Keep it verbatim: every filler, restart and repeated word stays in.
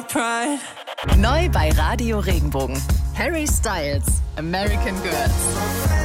pride. Neu bei Radio Regenbogen. Harry Styles, American Girls.